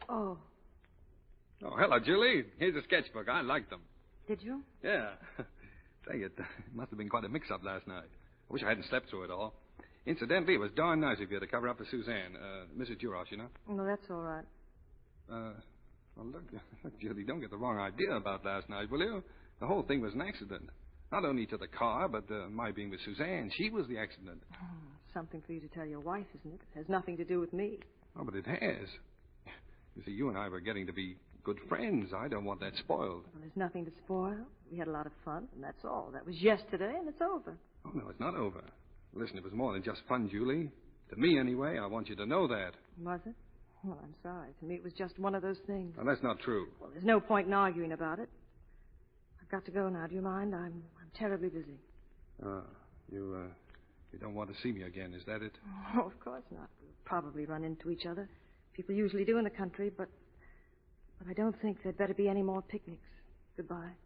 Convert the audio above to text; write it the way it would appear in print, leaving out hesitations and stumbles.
Oh. Oh, hello, Julie. Here's a sketchbook. I liked them. Did you? Yeah. Say, it must have been quite a mix-up last night. I wish I hadn't slept through it all. Incidentally, it was darn nice of you to cover up for Suzanne. Mrs. Duros, you know? No, that's all right. Well, look, Julie, don't get the wrong idea about last night, will you? The whole thing was an accident. Not only to the car, but my being with Suzanne. She was the accident. Something for you to tell your wife, isn't it? It has nothing to do with me. Oh, but it has. You see, you and I were getting to be good friends. I don't want that spoiled. Well, there's nothing to spoil. We had a lot of fun, and that's all. That was yesterday, and it's over. Oh, no, it's not over. Listen, it was more than just fun, Julie. To me, anyway, I want you to know that. Was it? Well, I'm sorry. To me, it was just one of those things. Now, that's not true. Well, there's no point in arguing about it. I've got to go now. Do you mind? I'm terribly busy. You don't want to see me again, is that it? Oh, of course not. We'll probably run into each other. People usually do in the country, but I don't think there'd better be any more picnics. Goodbye.